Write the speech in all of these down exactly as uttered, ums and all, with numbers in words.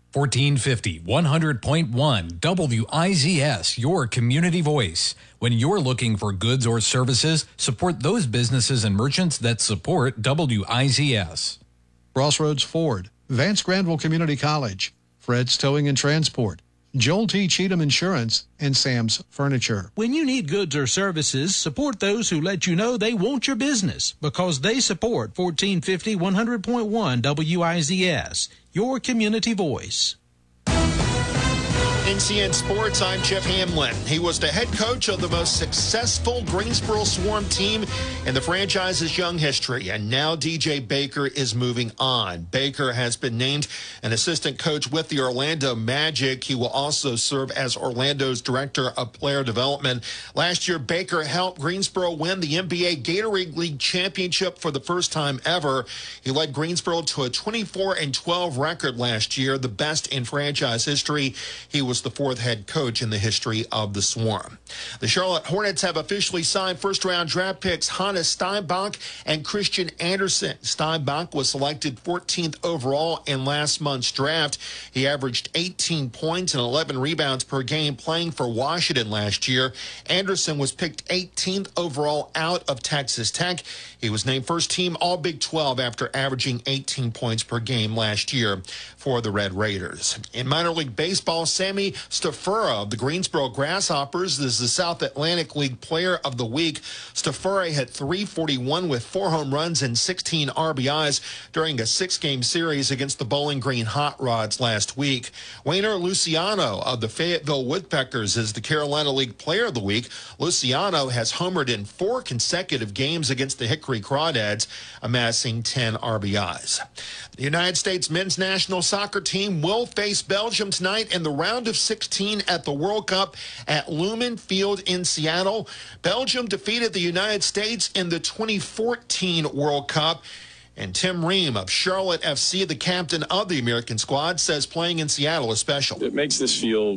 fourteen fifty, one hundred point one W I Z S, your community voice. When you're looking for goods or services, support those businesses and merchants that support W I Z S. Crossroads Ford, Vance Granville Community College, Fred's Towing and Transport, Joel T. Cheatham Insurance, and Sam's Furniture. When you need goods or services, support those who let you know they want your business, because they support fourteen fifty, one hundred point one W I Z S, your community voice. N C N Sports, I'm Jeff Hamlin. He was the head coach of the most successful Greensboro Swarm team in the franchise's young history, and now D J Baker is moving on. Baker has been named an assistant coach with the Orlando Magic. He will also serve as Orlando's director of player development. Last year, Baker helped Greensboro win the N B A Gatorade League championship for the first time ever. He led Greensboro to a twenty-four and twelve record last year, the best in franchise history. He was the fourth head coach in the history of the Swarm. The Charlotte Hornets have officially signed first-round draft picks Hannes Steinbach and Christian Anderson. Steinbach was selected fourteenth overall in last month's draft. He averaged eighteen points and eleven rebounds per game playing for Washington last year. Anderson was picked eighteenth overall out of Texas Tech. He was named first-team All-Big twelve after averaging eighteen points per game last year for the Red Raiders. In minor league baseball, Sammy Stafura of the Greensboro Grasshoppers is the South Atlantic League Player of the Week. Stafura hit three forty-one with four home runs and sixteen R B Is during a six-game series against the Bowling Green Hot Rods last week. Wayner Luciano of the Fayetteville Woodpeckers is the Carolina League Player of the Week. Luciano has homered in four consecutive games against the Hickory Crawdads, amassing ten R B Is. The United States men's national soccer team will face Belgium tonight in the round of sixteen at the World Cup at Lumen Field in Seattle. Belgium defeated the United States in the twenty fourteen World Cup. And Tim Ream of Charlotte F C, the captain of the American squad, says playing in Seattle is special. It makes this feel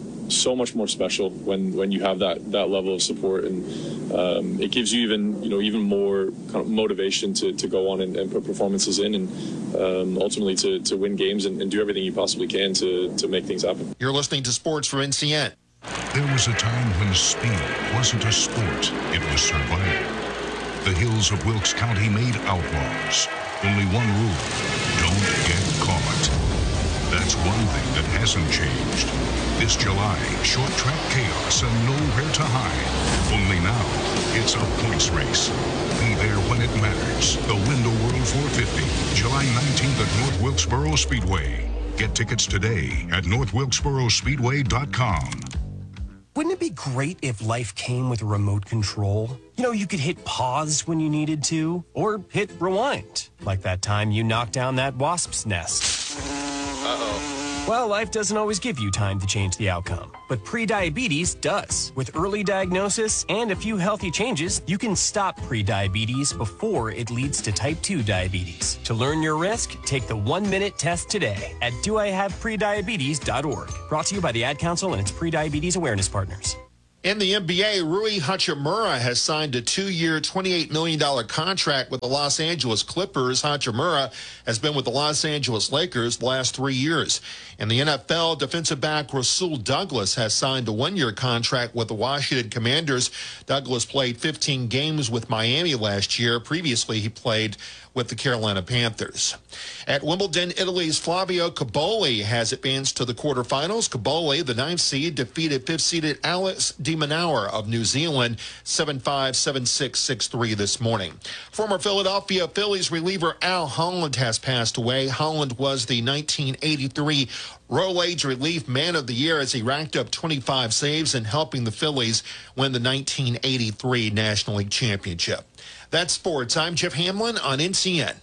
so much more special when, when you have that, that level of support, and um, it gives you even you know even more kind of motivation to, to go on and, and put performances in, and um, ultimately to, to win games and, and do everything you possibly can to, to make things happen. You're listening to Sports from N C N. There was a time when speed wasn't a sport, it was survival. The hills of Wilkes County made outlaws. Only one rule: don't get caught. That's one thing that hasn't changed. This July, short track chaos and nowhere to hide. Only now, it's a points race. Be there when it matters. The Window World four fifty, July nineteenth at North Wilkesboro Speedway. Get tickets today at north wilkesboro speedway dot com. Wouldn't it be great if life came with a remote control? You know, you could hit pause when you needed to, or hit rewind, like that time you knocked down that wasp's nest. Uh-oh. Well, life doesn't always give you time to change the outcome, but prediabetes does. With early diagnosis and a few healthy changes, you can stop prediabetes before it leads to type two diabetes. To learn your risk, take the one-minute test today at do I have prediabetes dot org. Brought to you by the Ad Council and its prediabetes awareness partners. In the N B A, Rui Hachimura has signed a two-year, twenty-eight million dollars contract with the Los Angeles Clippers. Hachimura has been with the Los Angeles Lakers the last three years. In the N F L, defensive back Rasul Douglas has signed a one-year contract with the Washington Commanders. Douglas played fifteen games with Miami last year. Previously, he played with the Carolina Panthers. At Wimbledon, Italy's Flavio Cobolli has advanced to the quarterfinals. Cobolli, the ninth seed, defeated fifth-seeded Alex de Minaur of New Zealand seven five, seven six, six three this morning. Former Philadelphia Phillies reliever Al Holland has passed away. Holland was the nineteen eighty-three Roll-Age Relief Man of the Year as he racked up twenty-five saves and helping the Phillies win the nineteen eighty-three National League Championship. That's sports. I'm Jeff Hamlin on N C N.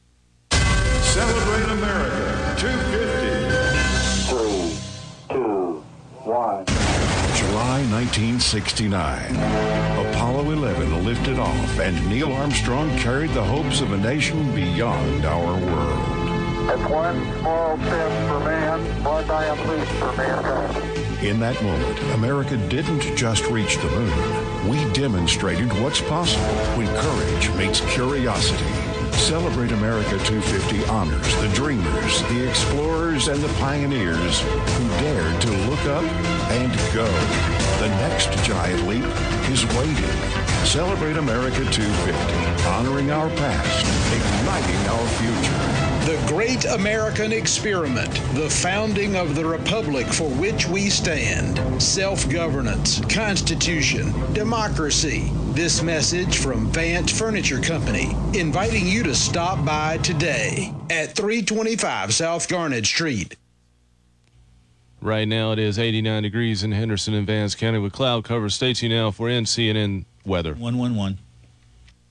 Celebrate America two fifty. Three, two, one. July nineteen sixty-nine. Apollo eleven lifted off, and Neil Armstrong carried the hopes of a nation beyond our world. It's one small step for man, one giant leap for mankind. In that moment, America didn't just reach the moon. We demonstrated what's possible when courage meets curiosity. Celebrate America two fifty honors the dreamers, the explorers, and the pioneers who dared to look up and go. The next giant leap is waiting. Celebrate America two fifty, honoring our past, igniting our future. The Great American Experiment, the founding of the republic for which we stand. Self-governance, Constitution, democracy. This message from Vance Furniture Company, inviting you to stop by today at three twenty-five South Garnet Street. Right now it is eighty-nine degrees in Henderson and Vance County with cloud cover. Stay tuned now for N C N N weather. one one one